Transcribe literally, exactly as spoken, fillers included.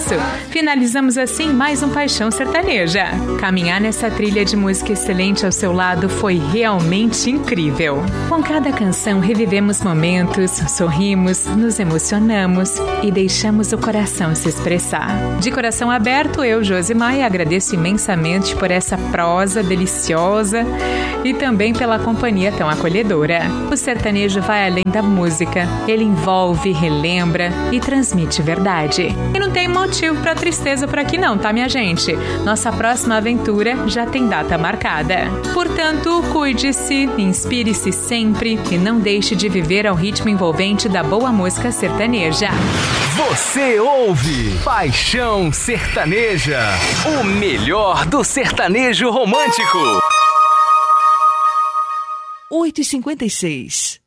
isso. Finalizamos assim mais um Paixão Sertaneja. Caminhar nessa trilha de música excelente ao seu lado foi realmente incrível. Com cada canção revivemos momentos, sorrimos, nos emocionamos e deixamos o coração se expressar. De coração aberto, eu, Josi Maia, agradeço imensamente por essa prosa deliciosa e também pela companhia tão acolhedora. O sertanejo vai além da música, ele envolve, relembra e transmite verdade. E não tem motivo para tristeza por aqui não, tá, minha gente? Nossa próxima aventura já tem data marcada. Portanto, cuide-se, inspire-se sempre e não deixe de viver ao ritmo envolvente da boa música sertaneja. Você ouve Paixão Sertaneja, o melhor do sertanejo romântico. oito e cinquenta e seis.